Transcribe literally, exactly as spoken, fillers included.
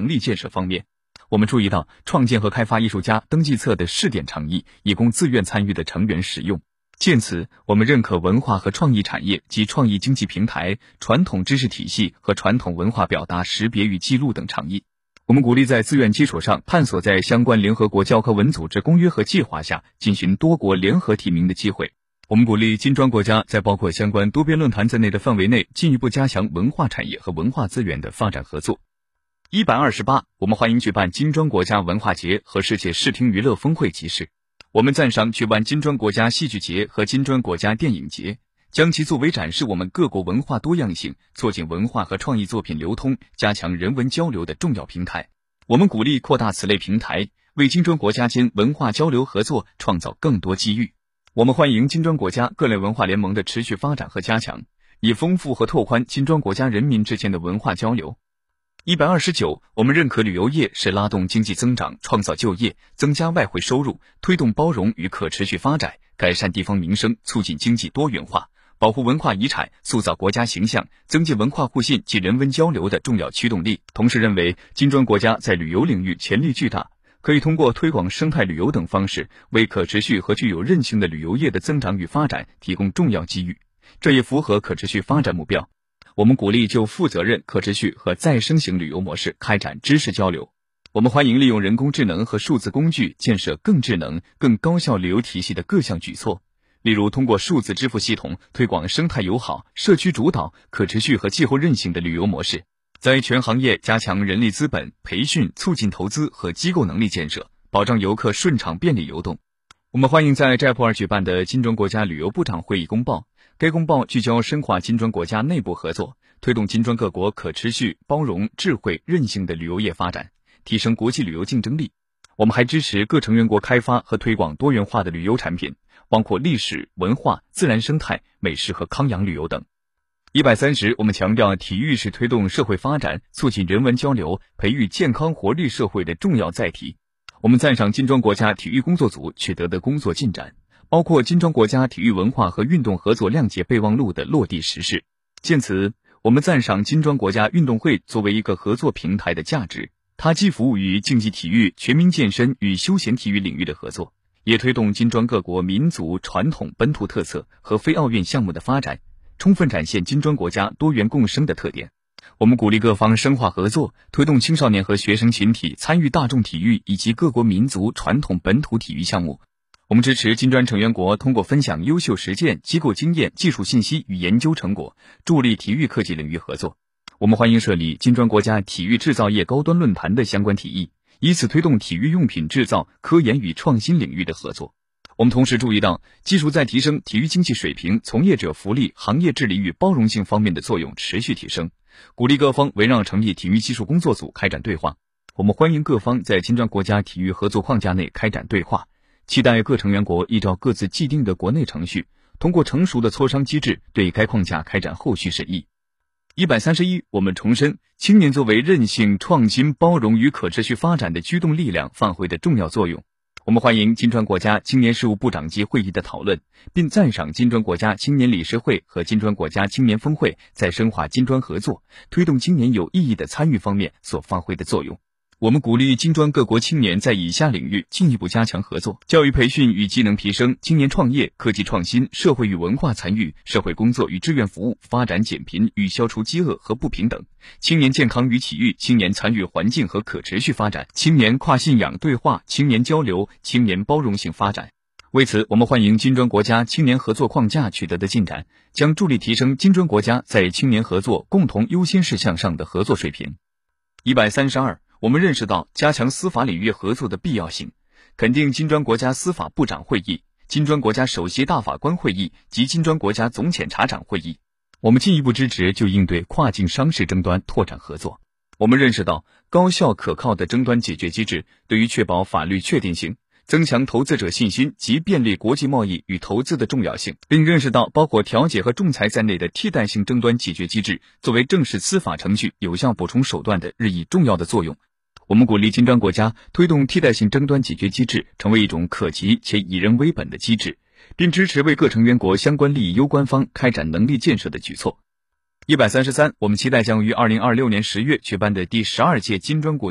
能力建设方面，我们注意到创建和开发艺术家登记册的试点倡议，以供自愿参与的成员使用。鉴此，我们认可文化和创意产业及创意经济平台、传统知识体系和传统文化表达识别与记录等倡议。我们鼓励在自愿基础上探索在相关联合国教科文组织公约和计划下进行多国联合提名的机会。我们鼓励金砖国家在包括相关多边论坛在内的范围内进一步加强文化产业和文化资源的发展合作。一百二十八，我们欢迎举办金砖国家文化节和世界视听娱乐峰会集市。我们赞赏举办金砖国家戏剧节和金砖国家电影节，将其作为展示我们各国文化多样性、促进文化和创意作品流通、加强人文交流的重要平台。我们鼓励扩大此类平台，为金砖国家间文化交流合作创造更多机遇。我们欢迎金砖国家各类文化联盟的持续发展和加强，以丰富和拓宽金砖国家人民之间的文化交流。一百二十九，我们认可旅游业是拉动经济增长、创造就业、增加外汇收入、推动包容与可持续发展、改善地方民生、促进经济多元化、保护文化遗产、塑造国家形象、增进文化互信及人文交流的重要驱动力。同时认为，金砖国家在旅游领域潜力巨大，可以通过推广生态旅游等方式，为可持续和具有韧性的旅游业的增长与发展提供重要机遇，这也符合可持续发展目标。我们鼓励就负责任、可持续和再生型旅游模式开展知识交流。我们欢迎利用人工智能和数字工具建设更智能、更高效旅游体系的各项举措，例如通过数字支付系统推广生态友好、社区主导、可持续和气候韧性的旅游模式，在全行业加强人力资本、培训、促进投资和机构能力建设，保障游客顺畅便利游动。我们欢迎在斋普尔举办的金砖国家旅游部长会议公报，该公报聚焦深化金砖国家内部合作，推动金砖各国可持续、包容、智慧、韧性的旅游业发展，提升国际旅游竞争力。我们还支持各成员国开发和推广多元化的旅游产品，包括历史、文化、自然生态、美食和康养旅游等。一百三十，我们强调体育是推动社会发展、促进人文交流、培育健康活力社会的重要载体。我们赞赏金砖国家体育工作组取得的工作进展，包括金砖国家体育文化和运动合作谅解备忘录的落地实施。鉴此，我们赞赏金砖国家运动会作为一个合作平台的价值，它既服务于竞技体育、全民健身与休闲体育领域的合作，也推动金砖各国民族传统本土特色和非奥运项目的发展，充分展现金砖国家多元共生的特点。我们鼓励各方深化合作，推动青少年和学生群体参与大众体育以及各国民族传统本土体育项目。我们支持金砖成员国通过分享优秀实践、机构经验、技术信息与研究成果，助力体育科技领域合作。我们欢迎设立金砖国家体育制造业高端论坛的相关提议，以此推动体育用品制造、科研与创新领域的合作。我们同时注意到，技术在提升体育经济水平、从业者福利、行业治理与包容性方面的作用持续提升，鼓励各方围绕成立体育技术工作组开展对话。我们欢迎各方在金砖国家体育合作框架内开展对话，期待各成员国依照各自既定的国内程序，通过成熟的磋商机制对该框架开展后续审议。一百三十一，我们重申青年作为韧性、创新、包容与可持续发展的驱动力量发挥的重要作用。我们欢迎金砖国家青年事务部长级会议的讨论，并赞赏金砖国家青年理事会和金砖国家青年峰会在深化金砖合作、推动青年有意义的参与方面所发挥的作用。我们鼓励金砖各国青年在以下领域进一步加强合作：教育培训与技能提升、青年创业、科技创新、社会与文化参与、社会工作与志愿服务、发展减贫与消除饥饿和不平等、青年健康与体育、青年参与环境和可持续发展、青年跨信仰对话、青年交流、青年包容性发展。为此，我们欢迎金砖国家青年合作框架取得的进展，将助力提升金砖国家在青年合作共同优先事项上的合作水平。一百三十二，我们认识到加强司法领域合作的必要性，肯定金砖国家司法部长会议、金砖国家首席大法官会议及金砖国家总检察长会议。我们进一步支持就应对跨境商事争端拓展合作。我们认识到高效可靠的争端解决机制对于确保法律确定性、增强投资者信心及便利国际贸易与投资的重要性，并认识到包括调解和仲裁在内的替代性争端解决机制作为正式司法程序有效补充手段的日益重要的作用。我们鼓励金砖国家推动替代性争端解决机制成为一种可及且以人为本的机制，并支持为各成员国相关利益攸关方开展能力建设的举措。一百三十三，我们期待将于二零二六年十月举办的第十二届金砖国